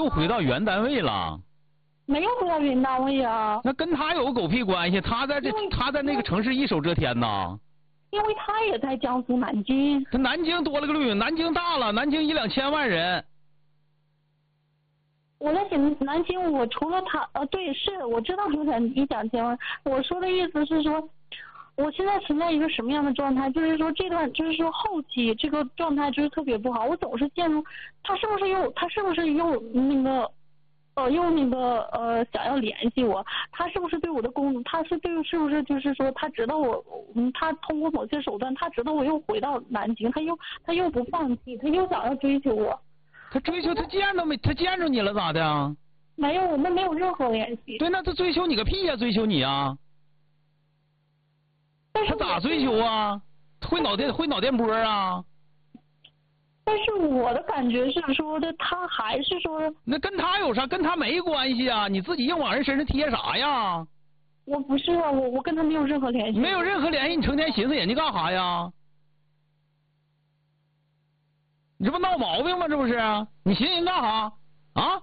又回到原单位了？ 没有回到原单位啊。 那跟他有狗屁关系？他在那个城市一手遮天呐。 因为他也在江苏南京。 他南京多了个绿，南京大了，南京1、2千万人。 我在想南京，我除了他，对，是我知道有点1、2千万。我说的意思是说，我现在存在一个什么样的状态？就是说这段，就是说后期这个状态就是特别不好。我总是陷入，他是不是又想要联系我？他是不是对我的是不是就是说他知道我，他通过某些手段，他知道我又回到南京，他又不放弃，他又想要追求我。 他追求他见着你了咋的啊？ 没有，我们没有任何联系。 对，那他追求你个屁呀！追求你啊！他咋追求啊？会脑电波啊？ 但是我的感觉是说的，他还是说那跟他有啥？跟他没关系啊！你自己硬往人身上贴啥呀？ 我不是啊，我跟他没有任何联系。 没有任何联系，你成天寻思人家干啥呀？你这不闹毛病吗？这不是？你寻思人干啥啊？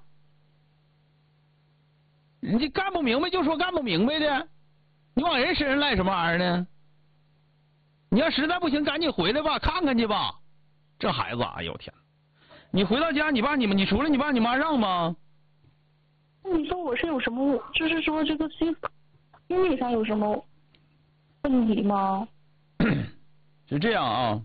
你这干不明白就说干不明白的，你往人身上赖什么玩意儿呢？你要实在不行，赶紧回来吧，看看去吧。这孩子，哎呦天！你回到家，你除了你爸你妈让吗？ 你说我是有什么，就是说这个心理上有什么问题吗？ 是这样啊，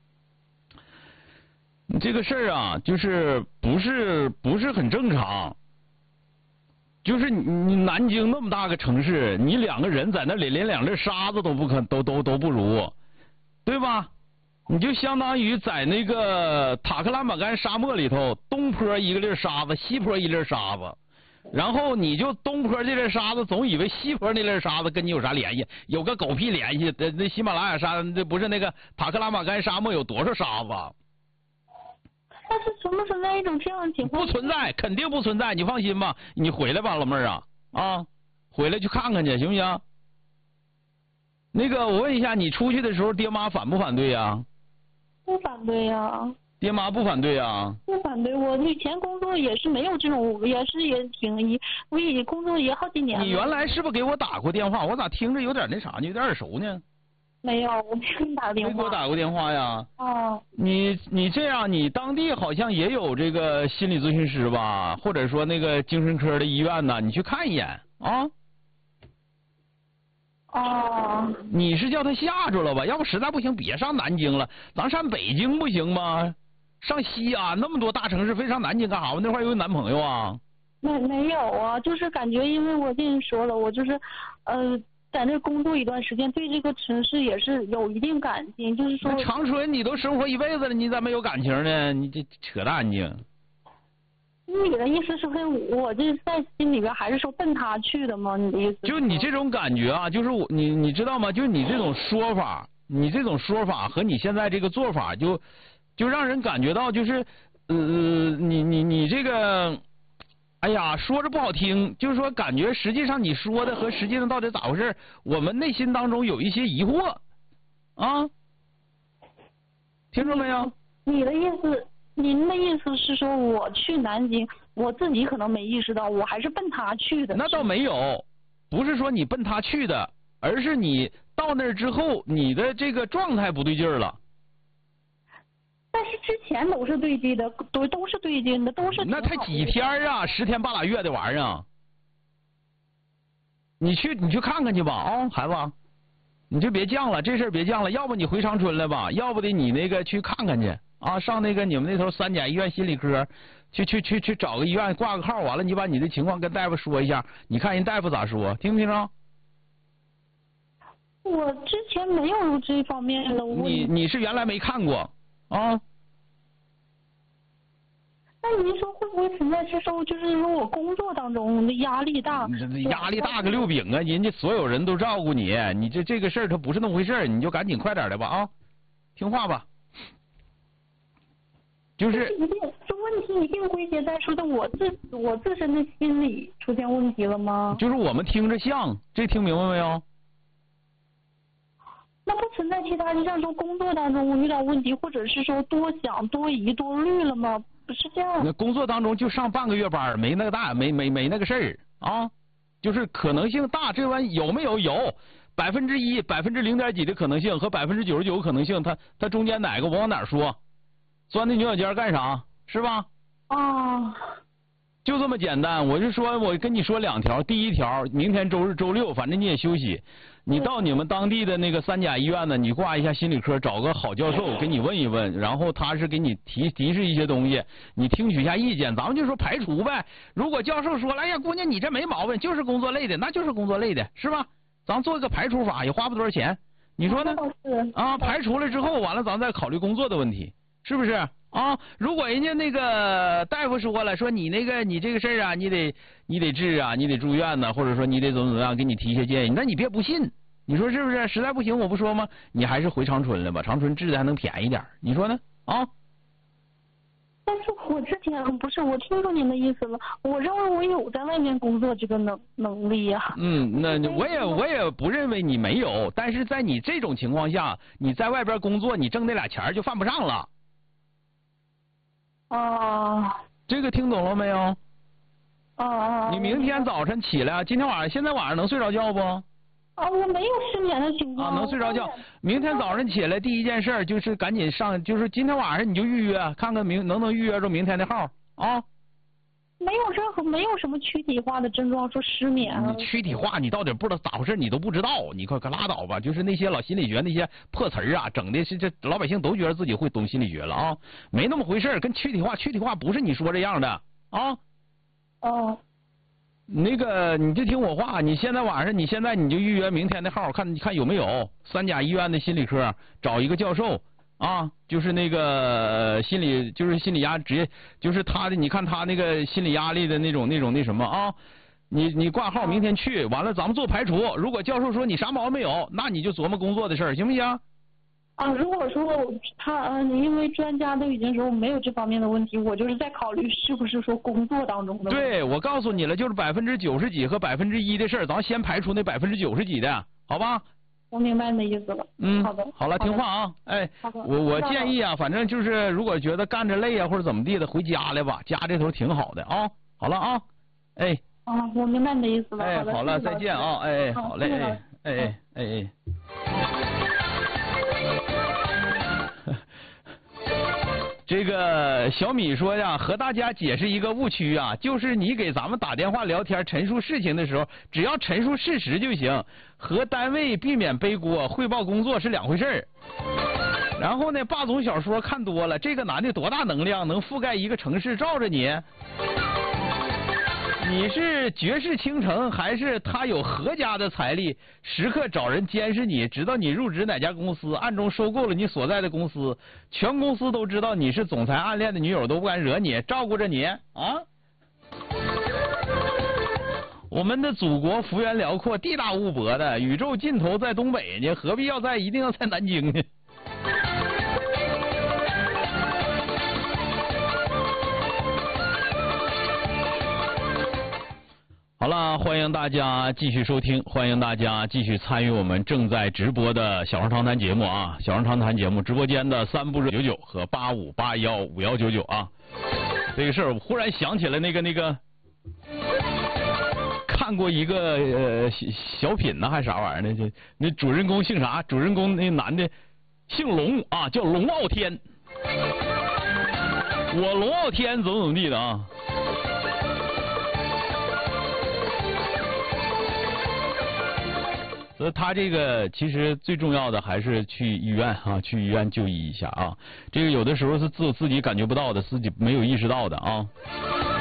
这个事儿啊，就是不是很正常。就是你南京那么大个城市，你2个人在那里连2粒沙子都不如，对吧？你就相当于在那个塔克拉玛干沙漠里头，东坡1个粒沙子，西坡1粒沙子，然后你就东坡这粒沙子总以为西坡那粒沙子跟你有啥联系，有个狗屁联系。那喜马拉雅山，这不是那个塔克拉玛干沙漠有多少沙子？ 但是存不存在一种这样的情况？ 不存在，肯定不存在，你放心吧。你回来吧，老妹儿啊，回来去看看去，行不行？那个，我问一下，你出去的时候，爹妈反不反对呀？ 不反对呀。 爹妈不反对呀？ 不反对，我以前工作也是没有这种，我也工作也好几年了。 你原来是不是给我打过电话？我咋听着有点那啥呢？有点耳熟呢？ 没有，我没给你打电话。 没给我打过电话呀？ 哦。 你这样，你当地好像也有这个心理咨询师吧？或者说那个精神科的医院呢？你去看一眼啊。 哦。 你是叫他吓着了吧？要不实在不行，别上南京了，咱上北京不行吗？上西安那么多大城市，非上南京干啥？我那块有男朋友啊？ 没有啊，就是感觉，因为我跟你说了，我就是在那工作一段时间，对这个城市也是有一定感情，就是说。 那长春你都生活一辈子了，你咋没有感情呢？你这扯淡你。 你的意思是说，我这在心里边还是说奔他去的吗？你的意思？ 就你这种感觉啊，就是你知道吗？就是你这种说法，和你现在这个做法就让人感觉到就是你这个，哎呀，说着不好听，就是说感觉实际上你说的和实际上到底咋回事，我们内心当中有一些疑惑啊，听着没有？ 您的意思是说，我去南京，我自己可能没意识到，我还是奔他去的。 那倒没有，不是说你奔他去的，而是你到那儿之后，你的这个状态不对劲儿了。 但是之前都是对劲的，都是对劲的，都是。 那才几天啊，10天8拉月的玩意儿。你去看看去吧啊，孩子，你就别犟了，这事儿别犟了，要不你回长春来吧，要不得你那个去看看去。啊，上那个你们那头3甲医院心理科，去找个医院挂个号，完了你把你的情况跟大夫说一下，你看人大夫咋说，听不听着？ 我之前没有这方面的问题。 你是原来没看过啊？ 那您说会不会存在是说，就是说我工作当中的压力大？ 压力大个六饼啊！人家所有人都照顾你，你这个事儿它不是那么回事，你就赶紧快点的吧啊，听话吧。就是这问题一定归结在说的我自身的心理出现问题了吗？ 就是我们听着像，这听明白没有？ 那不存在其他，就像说工作当中我遇到问题，或者是说多想多疑多虑了吗？ 不是这样。 那工作当中就上半个月班，没那个大，没那个事儿啊，就是可能性大，这玩意有没有？有1%、0.几的可能性和99%可能性，它中间哪个我往哪说？钻那牛角尖干啥？是吧？ 啊。 就这么简单。我就说，我跟你说2条。第1条，明天周日、周六，反正你也休息，你到你们当地的那个3甲医院呢，你挂一下心理科，找个好教授给你问一问，然后他是给你提示一些东西，你听取一下意见。咱们就说排除呗。如果教授说了，哎呀，姑娘你这没毛病，就是工作累的，那就是工作累的，是吧？咱做一个排除法，也花不多少钱，你说呢？啊，排除了之后，完了咱再考虑工作的问题，是不是？啊，如果人家那个大夫说了，说你这个事儿啊，你得治啊，你得住院呢，或者说你得怎么样，给你提一些建议，那你别不信，你说是不是？实在不行我不说吗？你还是回长春了吧，长春治的还能便宜点，你说呢？啊？ 但是我之前不是，我听说您的意思了，我认为我有在外面工作这个能力呀。 那我也不认为你没有，但是在你这种情况下，你在外边工作，你挣那俩钱就犯不上了。 哦。 这个听懂了没有？ 哦。 你明天早晨起来，现在晚上能睡着觉不？ 啊，我没有失眠的情况。 啊，能睡着觉。明天早上起来第一件事就是赶紧上，就是今天晚上你就预约，看看能不能预约着明天的号啊。 没有什么躯体化的症状说失眠。 你躯体化，你到底不知道咋回事，你都不知道，你可拉倒吧。就是那些老心理学那些破词儿啊，整的是这老百姓都觉得自己会懂心理学了啊，没那么回事，跟躯体化不是你说这样的啊。 哦。 那个你就听我话，你现在晚上，你就预约明天的号，看有没有3甲医院的心理科，找一个教授啊，就是那个心理压直接就是他的，你看他那个心理压力的那种那什么啊，你挂号明天去，完了咱们做排除，如果教授说你啥毛病没有，那你就琢磨工作的事儿，行不行？ 啊，如果说他因为专家都已经说没有这方面的问题，我就是在考虑是不是说工作当中的问题。 对，我告诉你了，就是90%几和1%的事儿，咱先排除那90%几的，好吧？ 我明白你的意思了。好的。 好了，听话啊，哎，我建议啊，反正就是如果觉得干着累啊或者怎么地的，回家来吧，家这头挺好的啊。好了啊，哎。 啊，我明白你的意思了。 哎，好了，再见啊，哎，好嘞，哎。这个小米说呀，和大家解释一个误区啊，就是你给咱们打电话聊天陈述事情的时候，只要陈述事实就行，和单位避免背锅汇报工作是2回事儿。然后呢，霸总小说看多了，这个男的多大能量，能覆盖一个城市罩着你？你是绝世倾城，还是他有何家的财力，时刻找人监视你，直到你入职哪家公司，暗中收购了你所在的公司，全公司都知道你是总裁暗恋的女友，都不敢惹你，照顾着你啊！我们的祖国幅员辽阔，地大物博的，宇宙尽头在东北呢，何必一定要在南京呢？好了，欢迎大家继续收听，欢迎大家继续参与我们正在直播的小声长谈节目啊！小声长谈节目直播间的3999和85815199啊！这个事儿我忽然想起来那个看过一个小品呢，还是啥玩意儿呢？那主人公姓啥？主人公那男的姓龙啊，叫龙傲天。我龙傲天怎么地的啊？所以他这个其实最重要的还是去医院啊，去医院就医一下啊。这个有的时候是自己感觉不到的，自己没有意识到的啊。